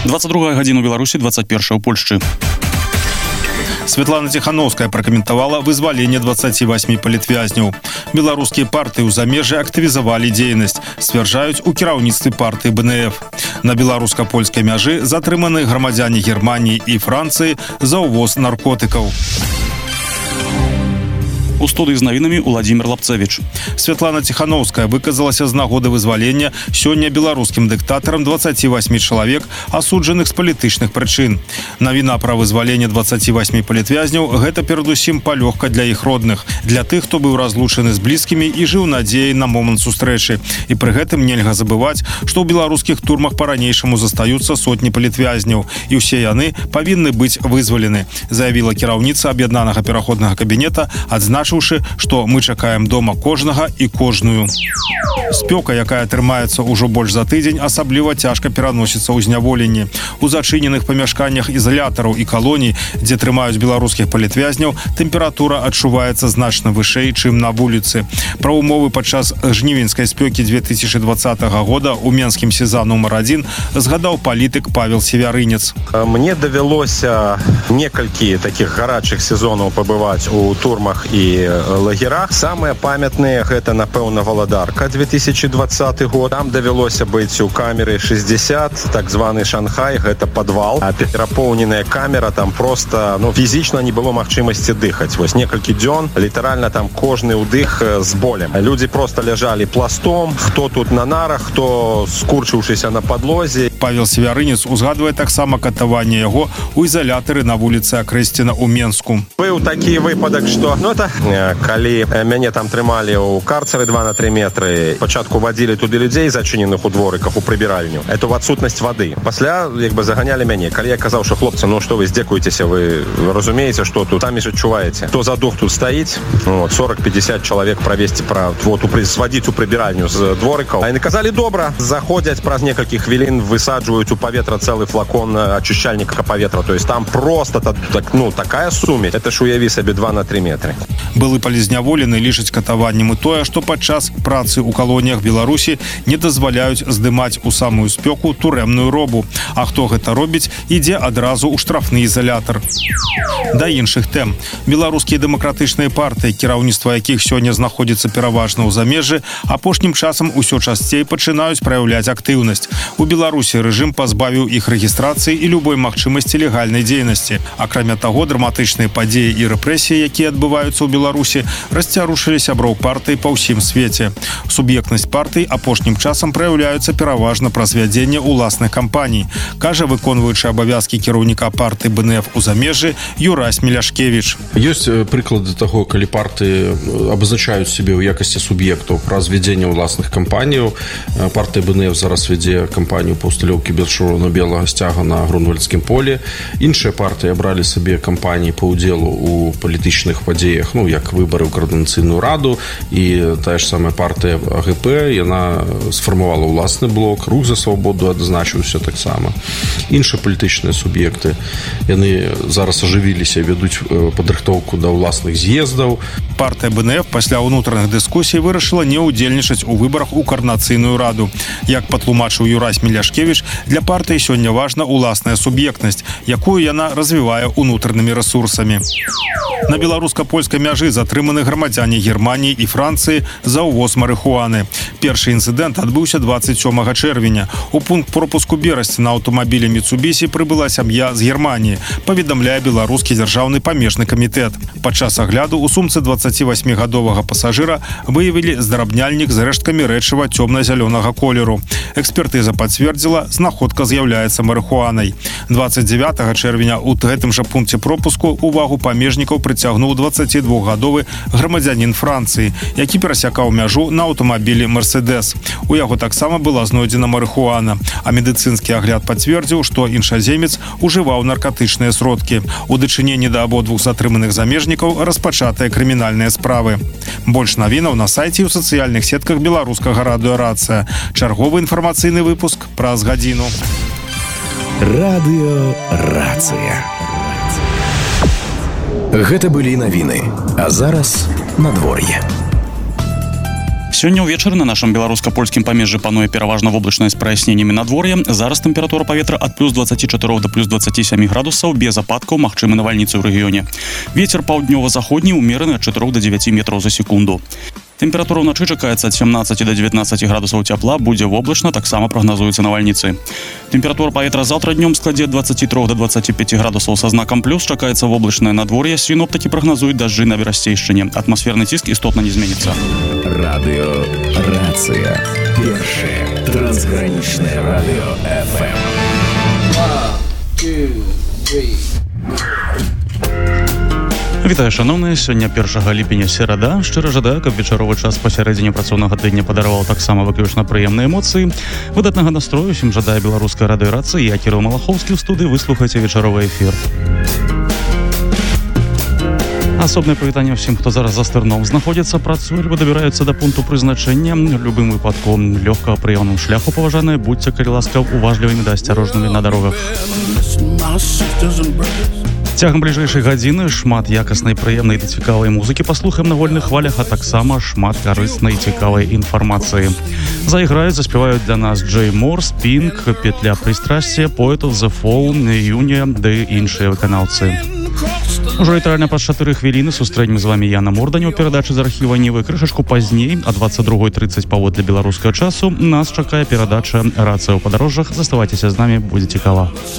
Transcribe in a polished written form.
22 гадзіна ў Беларусі, 21 ў Польшчы. Светлана Тихановская прокомментовала вызволение 28 палітвязняў. Беларускія партыі ў замежжы актывізавалі дзейнасць, сцвярджаюць у кіраўніцтве партыі БНФ. На беларуска-польскай мяжы затрыманы грамадзяне Германии и Франции за увоз наркотыкаў. У студыі з навінамі Уладзімір Лапцевіч. Светлана Тихановская выказалася з нагоды вызвалення сёння беларускім дыктатарам 28 чалавек, асуджаных з палітычных прычын. Навіна пра вызваленне 28 палітвязняў – гэта перадусім палёгка для іх родных, для тых, хто быў разлучаны з блізкімі і жыў надзеяй на момант сустрэчы. І пры гэтым нельга забываць, што ў беларускіх турмах па-ранейшаму застаюцца сотні палітвязняў, і ўсе яны павінны быць вызвалены, заявіла кіраўніца аб'яднанага пераходнага кабінета, адзначыўшы, што мы чакаем дома кожнага і кожную. Спёка, якая трымаецца ўжо больш за тыдзень, асабліва цяжка пераносіцца ў зняволенні. У зачыненых памяшканнях ізалятараў і калоній, дзе трымаюць беларускіх палітвязняў, тэмпература адчуваецца значна вышэй, чым на вуліцы. Пра ўмовы падчас жнівеньскай спёкі 2020 года ў менскім СІЗА нумар 1 згадаў палітык Павел Севярынец. Мне давялося некалькі такіх гарачых сезонаў пабываць у турмах і лагерах. Самыя памятныя гэта, напэўна, Валадарка, 2020 год. Там давялося быць у камеры 60, так званы Шанхай, гэта падвал. А перапоўненая камера, там просто, фізічна не было магчымасці дыхаць. Вось некалькі дзён, літаральна там кожны ўдых з болем. Людзі просто ляжалі пластом, хто тут на нарах, хто скурчыўшыся на падлозе. Павел Севярынец узгадвае таксама катаванне яго ў ізалятары на вуліцы Акрэсціна ў Менску. Быў такі выпадак, што калі мяне там трымалі ў карцеры 2 на 3 метры, спачатку вадзілі туды людзей, зачыненых у дворыках, у прыбіральню. Это в адсутнасць вады. Пасля заганялі мяне. Калі я казаў, што хлопцы, што вы здзекуецеся, вы разумееце, што тут самі ж адчуваеце. Хто за дух тут стаіць, 40-50 чалавек правесці, свадзіць у прыбіральню з дворыкаў. А яны казалі, добра, заходзяць праз некалькі хвілін, высаджваюць у паветра цэлы флакон ачышчальніка паветра. То есть там просто такая сумесь. Это ж уяві сабе 2 на 3 метры. Былы палізняволены лічаць катаваннем і тое, што падчас працы ў калоніях Беларусі не дазваляюць здымаць у самую спёку турэмную робу. А хто гэта робіць, ідзе адразу ў штрафны ізалятар. Да іншых тэм. Беларускія дэмакратычныя партыі, кіраўніцтва якіх сёння знаходзіцца пераважна ў замежжы, апошнім часам усё часцей пачынаюць праяўляць актыўнасць. У Беларусі рэжым пазбавіў іх рэгістрацыі і любой магчымасці легальнай дзейнасці. Акрамя таго, драматычныя падзеі і рэпрэсіі, якія адбываюцца ў Беларусі, расцярушылі сяброў партый па ўсім свеце. Суб'ектнасць партый апошнім часам праяўляюцца пераважна праз вядзенне ўласных кампаній, кажа выконваючы абавязкі кіраўніка партыі БНФ у замежжы Юрась Міляшкевіч. Ёсць прыклады таго, калі партыі абазначаюць сябе ў якасці суб'ектаў праз вядзенне ўласных кампаніяў. Партыя БНФ зараз вядзе кампанію па ўсталёўкі белчырвона-белага сцяга на Грунвальдскім полі. Іншыя партыі абралі сабе кампаніі па ўдзелу ў палітычных падзеях, як выбары ў Коордынацыйную раду, і тая ж самая партыя АГП, яна сфармавала ўласны блок, Рух за свабоду адзначыўся таксама. Іншыя палітычныя суб'екты, яны зараз ажывіліся, вядуць падрыхтоўку да ўласных з'ездаў. Партыя БНФ пасля ўнутраных дыскусій вырашыла не ўдзельнічаць у выбарах у Коордынацыйную раду. Як патлумачыў Юрась Міляшкевіч, для партыі сёння важна ўласная суб'ектнасць, якую яна развівае ўнутранымі рэсурсамі. На беларуска-польскай мяжы затрыманы грамадзяне Германії і Францыі за ўвоз марыхуаны. Першы інцыдэнт адбыўся 27 чэрвеня. У пункт пропуску Берасці на аўтамабілі Міцубісі прыбыла сям'я з Германіі, паведамляе беларускі дзяржаўны памежны камітэт. Падчас агляду ў сумцы 28-гадовага пасажыра выявілі здрабняльнік з рэшткамі рэчыва цёмна-зялёнага колеру. Экспертыза пацвердзіла, знаходка з'яўляецца марыхуанай. 29 чэрвеня ў гэтым жа пункце пропуску увагу памежнікаў прыцягнуў 22-гадовы грамадзянін Францыі, які перасякаў мяжу на аўтамабілі «Мерседес». У яго таксама была знойдзена марыхуана, а медыцынскі агляд пацвердзіў, што іншаземец ужываў наркатычныя сродкі. У дачыненні да абодвух затрыманых замежнікаў распачатыя крымінальныя справы. Больш навінаў на сайце і ў сацыяльных сетках беларускага радыё «Рацыя». Чарговы інфармацыйны выпуск праз гадзіну. Радыё «Рацыя». Гэта былі навіны, а зараз надвор'е. Сёння ўвечары на нашым беларуска-польскім памежжы пануе пераважна воблачнае з праясненнямі надвор'я. Зараз тэмпература паветра ад плюс 24 до плюс 27 градусаў, без ападкаў, магчымы навальніцы ў рэгіёне. Вецер паўднёва-заходні ўмераны ад 4 до 9 метраў за секунду. Тэмпература ўначы чакаецца ад 17 до 19 градусаў цяпла, будзе воблачна, таксама прагназуюцца навальніцы. Тэмпература паветра заўтра днём складзе ад 23 до 25 градусаў са знакам плюс, чакаецца воблачнае надвор'е, сіноптыкі прагназуюць дажджы на Берасцейшчыне. Атмасферны ціск істотна не зменіцца. Радио Рация. Первое трансграничное радио FM. 1, 2, 3. Вітаю, шановныя, сёння 1 ліпеня серада. Шчыра жадаю, каб вечаровы час пасярэдзіне працоўнага тыдня падараваў таксама выключна прыемныя эмоцыі. Выдатнага настрою усім жадае беларуская радыёрацыя. Я Кірыл Малахоўскі ў студыі, выслухайце вечаровы эфір. Асобнае павітанне ўсім, хто зараз за стырном знаходзіцца, працуе альбо дабіраюцца да пункту прызначэння. В любым выпадку лёгкага прыёмным шляху, паважаныя, будьце, калі ласка, уважлівымі да асцярожнымі на дарогах. Цягам бліжэйшай гадзіны шмат якаснай, прыемнай і цікавай музыкі паслухаем на вольных хвалях, а таксама шмат карыснай і цікавай інфармацыі. Заіграюць, заспяваюць для нас Джей Морс, Пінк, Петля прыстрасця, Poet of the Fall, Юнія ды іншыя выканаўцы. Ужо літаральна праз 4 хвіліны сустрэнем з вамі Яна Морданя ў перадачы з архіва Нівы. Крышачку пазней, а 22:30 паводле беларускага часу, нас чакае перадача «Рацыя ў падарожжах». Заставайцеся з намі, будзе цікава.